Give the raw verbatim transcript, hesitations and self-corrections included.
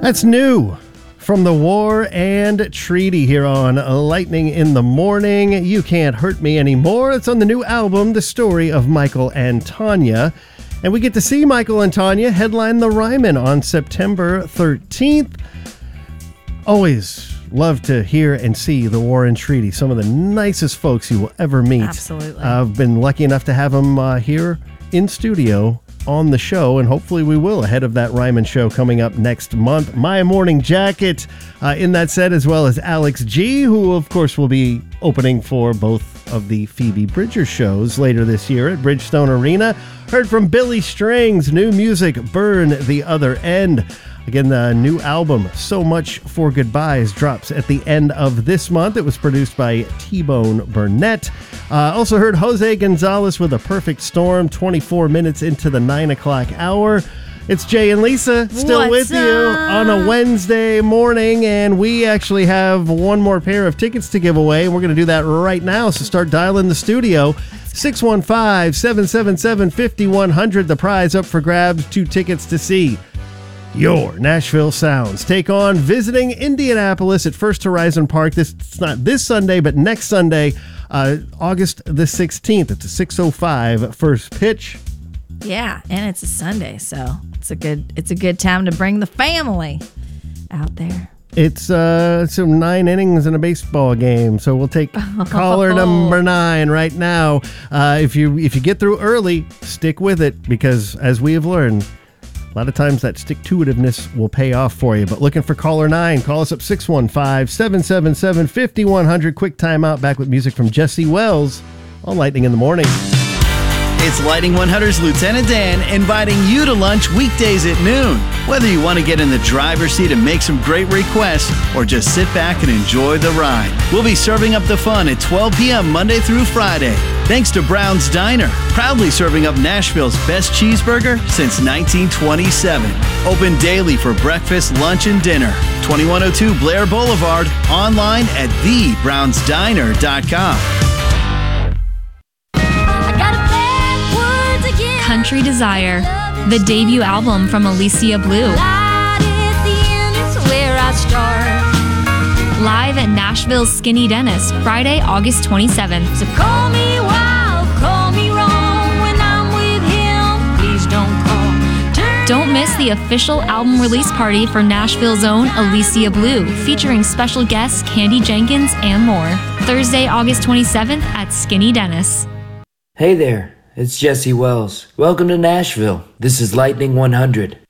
That's new from the War and Treaty here on Lightning in the Morning. You Can't Hurt Me Anymore. It's on the new album, The Story of Michael and Tanya. And we get to see Michael and Tanya headline the Ryman on September thirteenth. Always love to hear and see the War and Treaty. Some of the nicest folks you will ever meet. Absolutely. Uh, I've been lucky enough to have them uh, here in studio on the show, and hopefully we will ahead of that Ryman show coming up next month. My Morning Jacket uh, in that set, as well as Alex G, who of course will be opening for both of the Phoebe Bridgers shows later this year at Bridgestone Arena. Heard from Billy Strings, new music, Burn the Other End. Again, the new album, So Much for Goodbyes, drops at the end of this month. It was produced by T-Bone Burnett. Uh, also heard Jose Gonzalez with A Perfect Storm, twenty-four minutes into the nine o'clock hour. It's Jay and Lisa still What's with you up? on a Wednesday morning, and we actually have one more pair of tickets to give away, and we're going to do that right now, so start dialing the studio. six one five, seven seven seven, five one zero zero, the prize up for grabs, two tickets to see your Nashville Sounds take on visiting Indianapolis at First Horizon Park. This it's not this Sunday, but next Sunday, uh, August the sixteenth. It's a six oh five first pitch. Yeah, and it's a Sunday, so it's a good it's a good time to bring the family out there. It's uh, some nine innings in a baseball game, so we'll take caller number nine right now. Uh, if you if you get through early, stick with it, because as we have learned, a lot of times that stick-to-itiveness will pay off for you. But looking for caller nine, call us up six one five, seven seven seven, five one zero zero. Quick timeout, back with music from Jesse Wells on Lightning in the Morning. It's Lightning one hundred's Lieutenant Dan inviting you to lunch weekdays at noon. Whether you want to get in the driver's seat and make some great requests, or just sit back and enjoy the ride, we'll be serving up the fun at twelve p.m. Monday through Friday. Thanks to Brown's Diner, proudly serving up Nashville's best cheeseburger since nineteen twenty-seven. Open daily for breakfast, lunch, and dinner. twenty-one oh two Blair Boulevard, online at the browns diner dot com. Country Desire, the debut album from Alicia Blue. Live at Nashville's Skinny Dennis, Friday, August twenty-seventh. So call me wild, call me wrong. When I'm with him, please don't call. Turn Don't miss the official album release party for Nashville's own Alicia Blue, featuring special guests Candy Jenkins and more. Thursday, August twenty-seventh at Skinny Dennis. Hey there, it's Jesse Wells. Welcome to Nashville. This is Lightning one hundred.